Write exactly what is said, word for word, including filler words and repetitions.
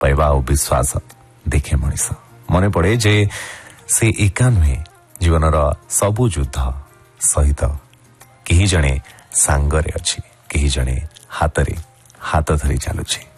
पाइबा और विश्वास देखे मनीष मन पड़े जे से एका नुहे जीवन सबु युद्ध सहित कहीं जने सांगरे अच्छी कहीं जने हाथ रे हाथ धरी चलुछि।